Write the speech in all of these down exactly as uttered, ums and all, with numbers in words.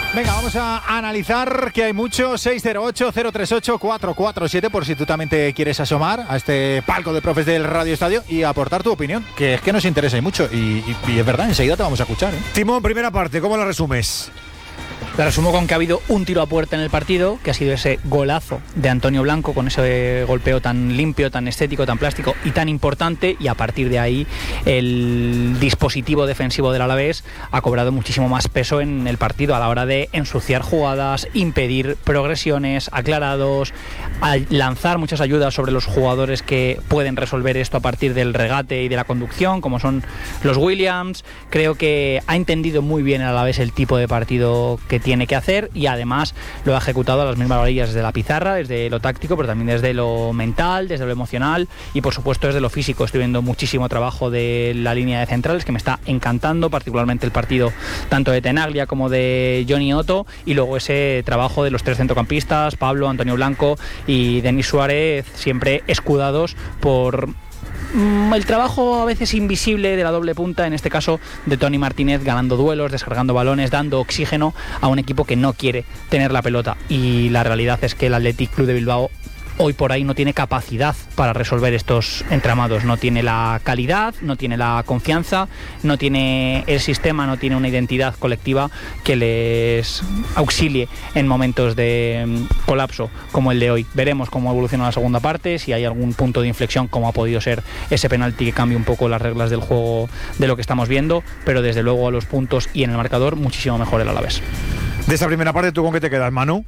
Venga, vamos a analizar, que hay mucho. Seis cero ocho, cero tres ocho, cuatro cuatro siete, por si tú también te quieres asomar a este palco de profes del Radio Estadio y aportar tu opinión, que es que nos interesa y mucho. Y, y, y es verdad, enseguida te vamos a escuchar, ¿eh? Timón, primera parte, ¿cómo la resumes? La resumo con que ha habido un tiro a puerta en el partido, que ha sido ese golazo de Antonio Blanco, con ese golpeo tan limpio, tan estético, tan plástico y tan importante, y a partir de ahí el dispositivo defensivo del Alavés ha cobrado muchísimo más peso en el partido a la hora de ensuciar jugadas, impedir progresiones, aclarados, a lanzar muchas ayudas sobre los jugadores que pueden resolver esto a partir del regate y de la conducción, como son los Williams. Creo que ha entendido muy bien el Alavés el tipo de partido que tiene que hacer, y además lo ha ejecutado a las mismas orillas, desde la pizarra, desde lo táctico, pero también desde lo mental, desde lo emocional y por supuesto desde lo físico. Estoy viendo muchísimo trabajo de la línea de centrales, que me está encantando, particularmente el partido tanto de Tenaglia como de Johnny Otto, y luego ese trabajo de los tres centrocampistas, Pablo, Antonio Blanco y Denis Suárez, siempre escudados por el trabajo a veces invisible de la doble punta, en este caso de Tony Martínez, ganando duelos, descargando balones, dando oxígeno a un equipo que no quiere tener la pelota. Y la realidad es que el Athletic Club de Bilbao hoy por ahí no tiene capacidad para resolver estos entramados, no tiene la calidad, no tiene la confianza, no tiene el sistema, no tiene una identidad colectiva que les auxilie en momentos de colapso como el de hoy. Veremos cómo evoluciona la segunda parte, si hay algún punto de inflexión, como ha podido ser ese penalti que cambie un poco las reglas del juego de lo que estamos viendo, pero desde luego a los puntos y en el marcador muchísimo mejor el Alavés. De esta primera parte, ¿tú con qué te quedas, Manu?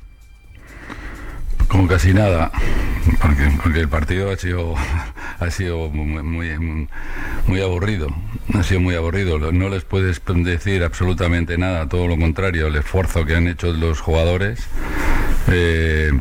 Con casi nada, porque, porque el partido ha sido ha sido muy, muy, muy aburrido, ha sido muy aburrido. No les puedes decir absolutamente nada, todo lo contrario, el esfuerzo que han hecho los jugadores, eh,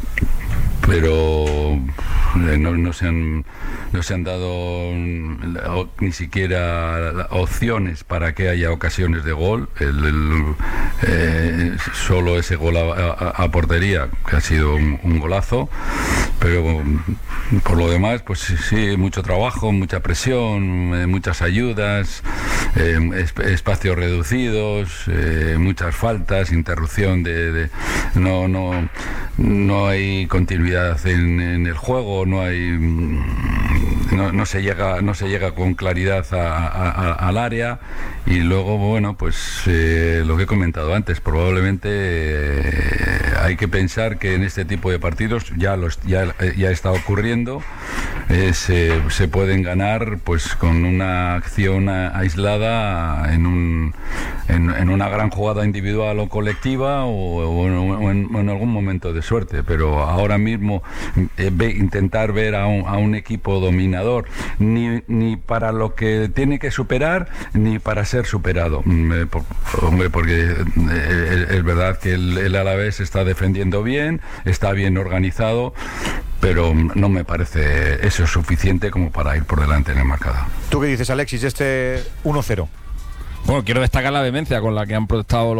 pero no, no se han no se han dado ni siquiera opciones para que haya ocasiones de gol. El, el, eh, solo ese gol a, a, a portería, que ha sido un, un golazo, pero por lo demás, pues sí, mucho trabajo, mucha presión, eh, muchas ayudas, eh, esp- espacios reducidos, eh, muchas faltas, interrupción de, de no no no hay continuidad en, en el juego, no hay no, no se llega no se llega con claridad a, a, a, al área, y luego bueno, pues eh, lo que he comentado antes, probablemente eh, hay que pensar que en este tipo de partidos ya los ya, ya está ocurriendo, eh, se, se pueden ganar pues con una acción aislada en un en, en una gran jugada individual o colectiva, o, o, en, o, en, o en algún momento de suerte, pero ahora mismo eh, ve, intentar ver a un, a un equipo dominador, ni, ni para lo que tiene que superar, ni para ser superado, eh, por, hombre, porque eh, es verdad que el, el Alavés está defendiendo bien, está bien organizado, pero no me parece eso suficiente como para ir por delante en el marcador. ¿Tú qué dices, Alexis, este uno cero? Bueno, quiero destacar la vehemencia con la que han protestado los